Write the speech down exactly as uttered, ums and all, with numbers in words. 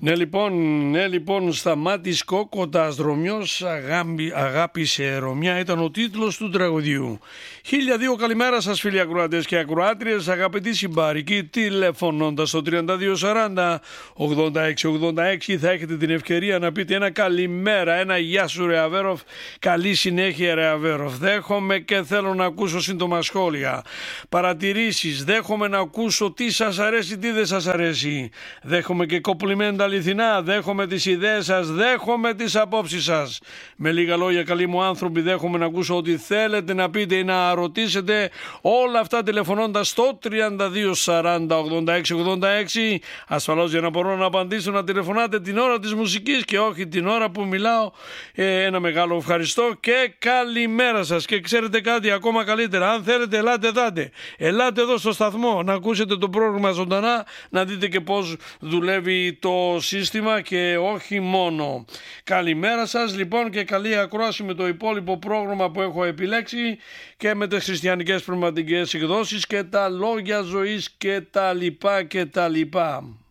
Ναι λοιπόν, ναι λοιπόν, Σταμάτης Κόκοτας, Ρωμιός αγάπη, αγάπησε Ρωμιά ήταν ο τίτλος του τραγουδιού. Χίλια δύο καλημέρα σας φίλοι ακροατές και ακροάτριες, αγαπητοί συμπαρικοί, τηλεφωνώντας στο τριάντα δύο σαράντα ογδόντα έξι ογδόντα έξι θα έχετε την ευκαιρία να πείτε ένα καλημέρα, ένα γεια σου ρε Αβέροφ, καλή συνέχεια ρε Αβέροφ. Δέχομαι και θέλω να ακούσω σύντομα σχόλια, παρατηρήσεις, δέχομαι να ακούσω τι σας αρέσει, τι δεν σας αρέσει. Δέχομαι και κοπλιμέντα αληθινά, δέχομαι τις ιδέες σας, δέχομαι τις απόψεις σας. Με λίγα λόγια, καλοί μου άνθρωποι, δέχομαι να ακούσω ό,τι θέλετε να πείτε ή να ρωτήσετε. Όλα αυτά τηλεφωνώντας στο τριάντα δύο σαράντα ογδόντα έξι ογδόντα έξι. Ασφαλώς για να μπορώ να απαντήσω να τηλεφωνάτε την ώρα της μουσικής και όχι την ώρα που μιλάω. Ε, ένα μεγάλο ευχαριστώ και καλημέρα σας. Και ξέρετε κάτι ακόμα καλύτερα, αν θέλετε ελάτε δάτε. Ελάτε εδώ στο σταθμό να ακούσετε το πρόγραμμα ζωντανά, να δείτε και πώς δουλεύει το σύστημα και όχι μόνο. Καλημέρα σας λοιπόν και καλή ακρόαση με το υπόλοιπο πρόγραμμα που έχω επιλέξει και με τις χριστιανικές πνευματικές εκδόσεις και τα λόγια ζωής και τα λοιπά και τα λοιπά.